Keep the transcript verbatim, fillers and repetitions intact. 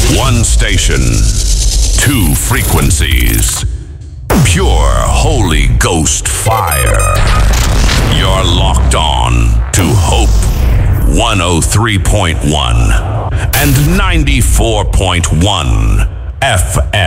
One station, two frequencies. Pure Holy Ghost fire. You're locked on to Hope one oh three point one and ninety-four point one F M.